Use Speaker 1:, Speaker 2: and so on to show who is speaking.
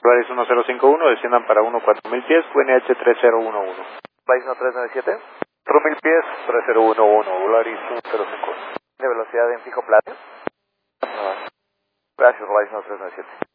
Speaker 1: Volaris 1051, desciendan para 14000 pies, QNH 3011.
Speaker 2: Volaris 1397.
Speaker 1: 4000 pies, 3011, Volaris 1051.
Speaker 2: De velocidad en fijo plano.
Speaker 1: No.
Speaker 2: Gracias, Volaris 1397.